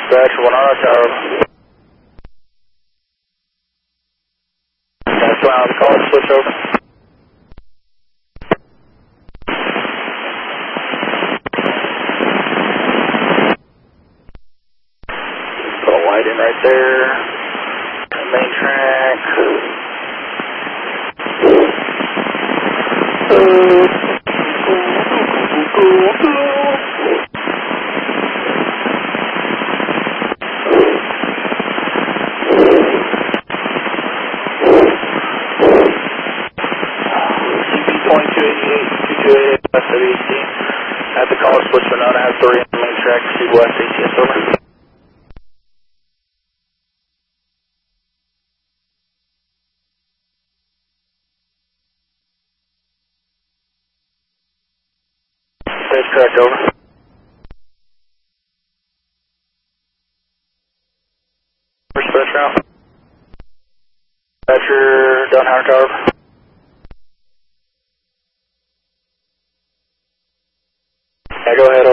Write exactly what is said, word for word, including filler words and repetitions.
Dispatch, one on tower. That's why I'm calling, switch over. Put a light in right there. Main track. Point two eighty-eight, two two eight, west of eighteen. At the call, switch Winona, have three on the main track, proceed west, A T S, over. Stage correct, over. Dispatch route. Dispatcher, down Howard Tower. Yeah, go ahead.